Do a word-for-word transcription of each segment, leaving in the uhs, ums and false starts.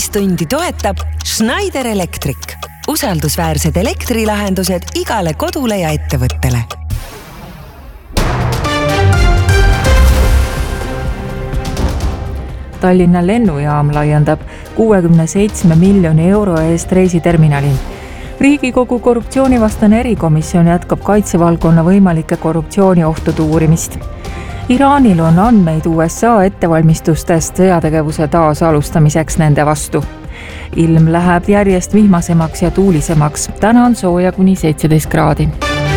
Uudstundi toetab Schneider Electric. Usaldusväärsed elektrilahendused igale kodule ja ettevõttele. Tallinna lennujaam laiendab kuuekümne seitsme miljoni euro eest reisiterminali. Riigikogu korruptsioonivastane erikomisjon jätkab kaitsevaldkonna võimalike korruptsiooniohtude uurimist. Iraanil on andmeid U S A ettevalmistustest sõjategevuse taas alustamiseks nende vastu. Ilm läheb järjest vihmasemaks ja tuulisemaks. Täna on sooja kuni seitseteist kraadi.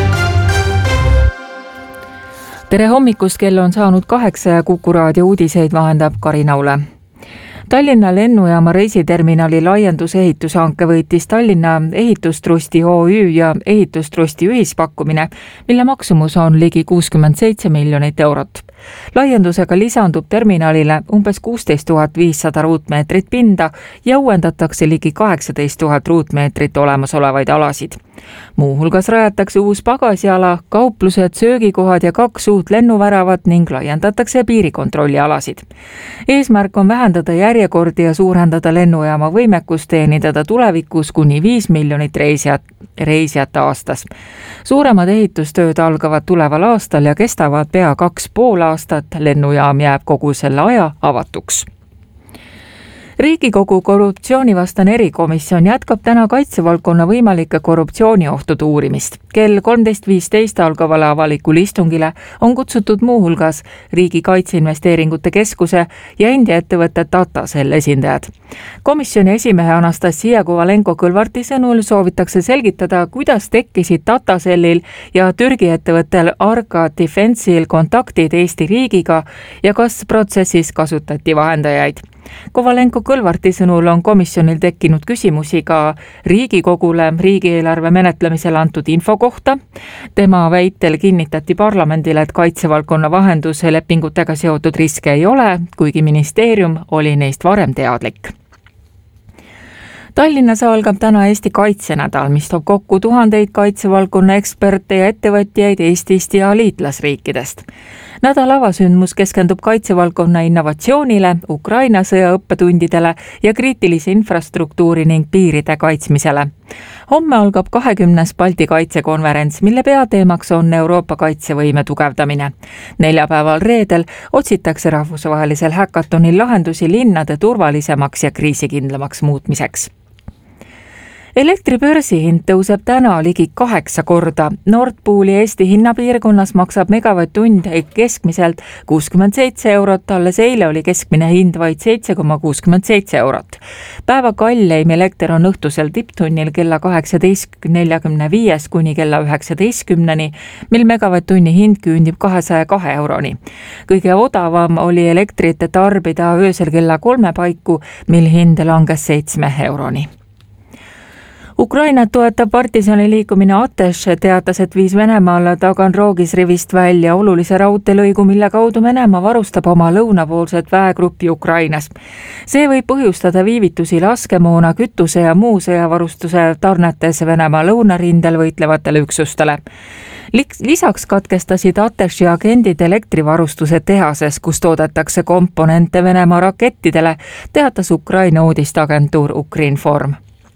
Tere hommikust, kell on saanud kaheksa ja Kuku raadio uudiseid vahendab Karina Ule. Tallinna lennujaama reisiterminali laiendusehitusanke võitis Tallinna Ehitustrusti O Ü ja Ehitustrusti ühispakkumine, mille maksumus on ligi kuuskümmend seitse miljonit eurot. Laiendusega lisandub terminalile umbes kuusteist tuhat viissada ruutmeetrit pinda ja uuendatakse ligi kaheksateist tuhat ruutmeetrit olemasolevaid alasid. Muuhulgas rajatakse uus pagasiala, kauplused, söögikohad ja kaks uut lennuväravat ning laiendatakse piirikontrolli alasid. Eesmärk on vähendada järjekordi ja suurendada lennujaama võimekust teenindada tulevikus kuni viis miljonit reisijat, reisijat aastas. Suuremad ehitustööd algavad tuleval aastal ja kestavad pea kaks pool aastat. Lennujaam jääb kogu selle aja avatuks. Riigikogu korruptsioonivastane erikomisjon jätkab täna kaitsevaldkonna võimalike korruptsiooniohtude uurimist. Kell kolmteist viisteist algavale avalikul istungile on kutsutud muuhulgas Riigi Kaitseinvesteeringute Keskuse ja India ettevõtte Tatacell esindajad. Komisjoni esimehe Anastasia Kovalenko-Kõlvarti sõnul soovitakse selgitada, kuidas tekkisid Tatacellil ja Türgi ettevõttel Arka Defense'il kontaktid Eesti riigiga ja kas protsessis kasutati vahendajaid. Kovalenko-Kõlvarti sõnul on komisjonil tekkinud küsimusi ka Riigikogule riigieelarve menetlemisel antud info kohta. Tema väitel kinnitati parlamendile, et kaitsevaldkonna vahenduse lepingutega seotud riske ei ole, kuigi ministeerium oli neist varem teadlik. Tallinnas algab täna Eesti kaitsenädal, mis toob kokku tuhandeid kaitsevaldkonna eksperte ja ettevõtjaid Eestist ja liitlasriikidest. Nädal avasündmus keskendub kaitsevaldkonna innovatsioonile, Ukraina sõja õppetundidele ja kriitilise infrastruktuuri ning piiride kaitsmisele. Homme algab kahekümnes Balti kaitsekonverents, mille peateemaks on Euroopa kaitsevõime tugevdamine. Neljapäeval reedel otsitakse rahvusvahelisel häkatonil lahendusi linnade turvalisemaks ja kriisikindlamaks muutmiseks. Elektribörsi hind tõuseb täna ligi kaheksa korda. Nord Pooli Eesti hinnapiirkonnas maksab megavatt-tund keskmiselt kuuskümmend seitse eurot, alles eile oli keskmine hind vaid seitse koma kuuskümmend seitse eurot. Päeva kalleim elekter on õhtusel tipptunnil kella kaheksateist neljakümne viis kuni kella üheksateistkümneni, mil megavatt-tunni hind küündib kahesaja kahe euroni. Kõige odavam oli elektrit tarbida öösel kella kolme paiku, mil hind langes seitsme euroni. Ukraina toetab partisani liikumine Ateš teatas, et viis Venemaal Taganrogis rivist välja olulise raudteelõigu, mille kaudu Venemaa varustab oma lõunapoolset väegruppi Ukrainas. See võib põhjustada viivitusi laskemoona, kütuse ja muu sõjavarustuse tarnetes Venemaa lõunarindel võitlevatele üksustele. Lisaks katkestasid Ateši agendid elektrivarustuse tehases, kus toodetakse komponente Venemaa rakettidele, teatas Ukraina uudisteagentuur Ukrinform.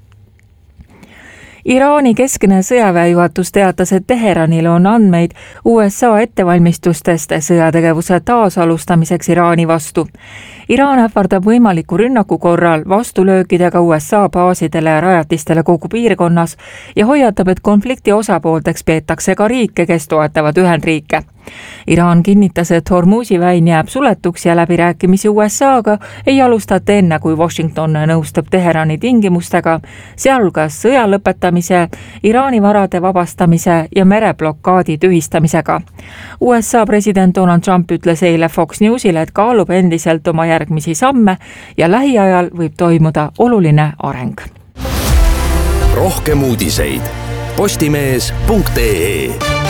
Iraani keskne sõjaväejuhatus teatas, et Teheranil on andmeid U S A ettevalmistustest sõjategevuse taasalustamiseks Iraani vastu. Iraan ähvardab võimaliku rünnaku korral vastulöökidega U S A baasidele ja rajatistele kogu piirkonnas ja hoiatab, et konflikti osapoolteks peetakse ka riike, kes toetavad Ühendriike. Iraan kinnitas, et Hormuzi väin jääb suletuks ja läbirääkimisi U S A-ga ei alustata enne, kui Washington nõustub Teherani tingimustega, sealhulgas sõja lõpetamise, Iraani varade vabastamise ja mereblokaadi tühistamisega. U S A president Donald Trump ütles eile Fox Newsile, et kaalub endiselt oma järgmisi samme ja lähiajal võib toimuda oluline areng. Rohkem uudiseid postimees punkt ee.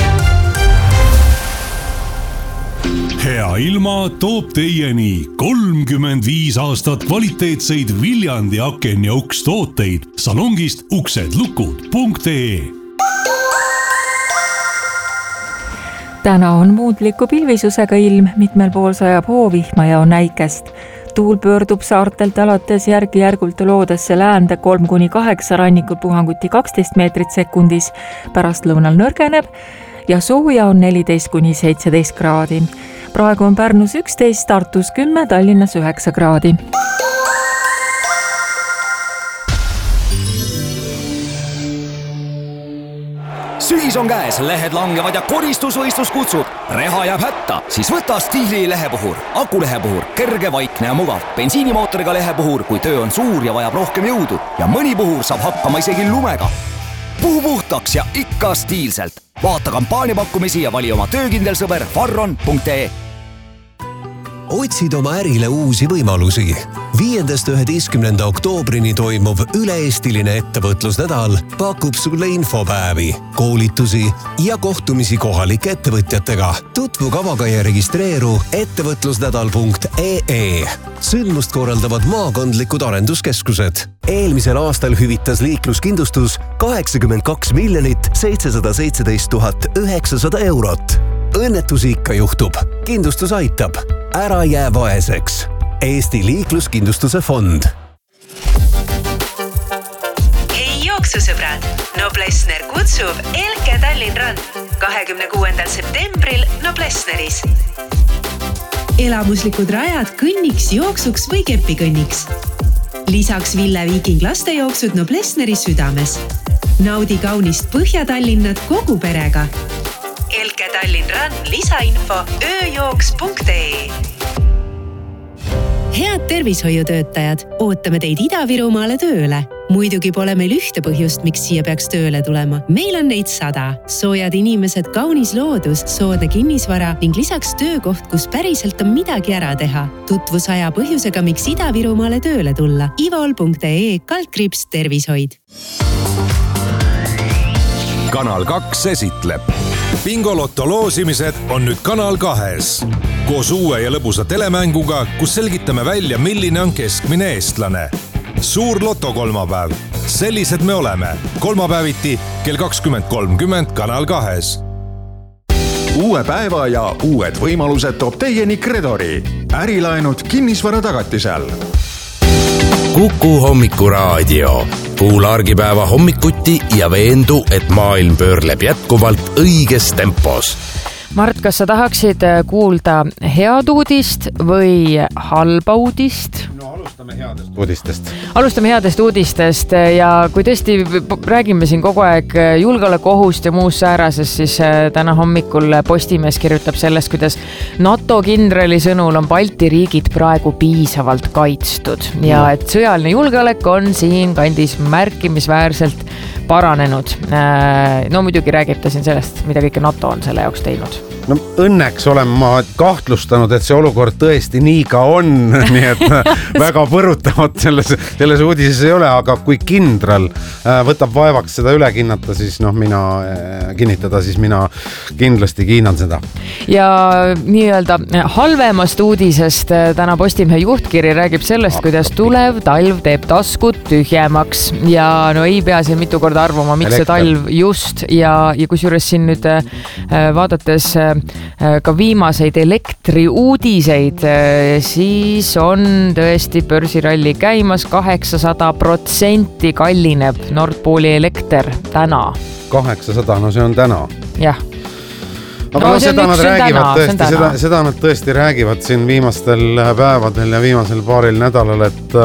Hea ilma toob teieni kolmkümmend viis aastat kvaliteetseid Viljandi aken- ja ukstooteid salongist uksedlukud punkt ee. Täna on muudliku pilvisusega ilm, mitmel pool sajab hoovihma ja on näikest. tuul pöördub saartelt alates järgi-järgult loodesse läände kolm kuni kaheksa, rannikul puhanguti kaksteist meetrit sekundis, pärast lõunal nõrgeneb ja sooja on neliteist kuni seitseteist kraadi. Praegu on Pärnus üksteist, Tartus kümme, Tallinnas üheksa kraadi. Sügis on käes, lehed langevad ja koristusvõistlus kutsub. Reha jääb hätta, siis võta Stiili lehepuhur. Akulehepuhur, kerge, vaikne ja mugav. Bensiinimootoriga lehepuhur, kui töö on suur ja vajab rohkem jõudu. Ja mõni puhur saab hakkama isegi lumega. Puhu puhtaks ja ikka stiilselt. Vaata kampaaniapakkumisi ja vali oma töökindel sõber farron punkt ee. Otsid oma ärile uusi võimalusi. Viiendast üheteistkümnenda oktoobrini toimuv üle-eestiline ettevõtlusnädal pakub sulle infopäevi, koolitusi ja kohtumisi kohalike ettevõtjatega. Tutvu kavaga ja registreeru ettevõtlusnädal punkt ee. Sündmust korraldavad maakondlikud arenduskeskused. Eelmisel aastal hüvitas liikluskindlustus kaheksakümmend kaks miljonit seitsesada seitseteist tuhat üheksasada eurot. Õnnetusi ikka juhtub. Kindlustus aitab. Ära jää vaeseks. Eesti liikluskindlustuse fond. Hei jooksusõbrad! Noblessner kutsub Elke Tallinn Run kahekümne kuuendal septembril Noblessneris. Elamuslikud rajad kõnniks, jooksuks või kepikõnniks. Lisaks Ville Viiking lastejooksud Noblessneri südames. Naudi kaunist Põhja-Tallinnat kogu perega. Elke Tallinn Run lisainfo ööjooks punkt ee. Head tervishoiutöötajad, ootame teid Ida-Virumaale tööle. Muidugi pole meil ühte põhjust, miks siia peaks tööle tulema. Meil on neid sada. Soojad inimesed, kaunis loodus, soodne kinnisvara ning lisaks töökoht, kus päriselt on midagi ära teha. Tutvu saja põhjusega, miks Ida-Virumaale tööle tulla. ivol punkt ee kaldkriips tervishoid. Kanal kaks esitleb. Bingolotto loosimised on nüüd Kanal kahes. Koos uue ja lõbusa telemänguga, kus selgitame välja, milline on keskmine eestlane. Suur loto kolmapäev. Sellised me oleme. Kolmapäeviti kell kakskümmend kolmkümmend Kanal kahes. Uue päeva ja uued võimalused toob teieni Kredori. Ärilaenud kinnisvara tagatisel. Kuku hommikuraadio. Kuula argipäeva hommikuti ja veendu, et maailm pöörleb jätkuvalt õiges tempos. Mart, kas sa tahaksid kuulda head uudist või halba uudist? No alustame headest uudistest. Alustame headest uudistest ja kui tõesti räägime siin kogu aeg julgeolekuohust ja muus säärasest, siis täna hommikul Postimees kirjutab sellest, kuidas NATO kindrali sõnul on Balti riigid praegu piisavalt kaitstud ja et sõjaline julgeolek on siin kandis märkimisväärselt paranenud. No muidugi räägib ta siin sellest, mida kõike NATO on selle jaoks teinud. No õnneks olen ma kahtlustanud, et see olukord tõesti nii ka on, nii et väga põrutavat selles, selles uudises ei ole, aga kui kindral võtab vaevaks seda üle kinnata, siis noh, mina kinnitada, siis mina kindlasti kiinan seda. Ja nii-öelda halvemast uudisest täna Postimehe juhtkiri räägib sellest, kuidas tulev talv teeb taskut tühjemaks ja no ei pea siin mitu korda arvama, miks see talv just ja, ja kusjuures siin nüüd vaadates ka viimaseid elektriuudiseid, siis on tõesti börsiralli käimas, kaheksasada protsenti kallineb Nord Pooli elekter täna. kaheksasada, no see on täna. Jah. Aga no, seda, nad räägivad, tõesti, seda, seda nad tõesti räägivad siin viimastel päevadel ja viimasel paaril nädalal, et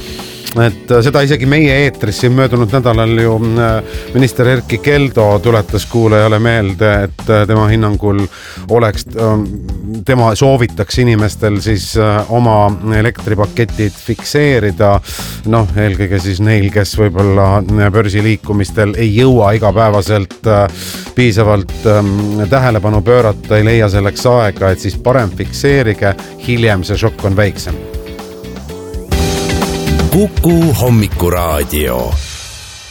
et seda isegi meie eetris siin möödunud nädalal ju minister Erkki Keldo tuletas kuulajale meelde, et tema hinnangul oleks, tema soovitaks inimestel siis oma elektripaketid fikseerida, noh, eelkõige siis neil, kes võib-olla börsiliikumistel ei jõua igapäevaselt piisavalt tähelepanu pöörata, ei leia selleks aega, et siis parem fikseerige, hiljem see šokk on väiksem. Kuku hommikuraadio.